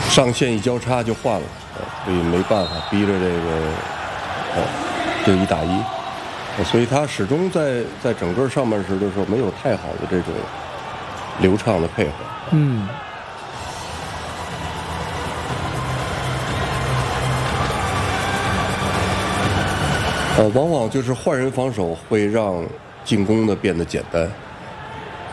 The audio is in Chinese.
上线一交叉就换了，所以没办法逼着这个1打1，所以他始终在整个上半时的时候没有太好的这种流畅的配合。往往就是换人防守会让进攻的变得简单。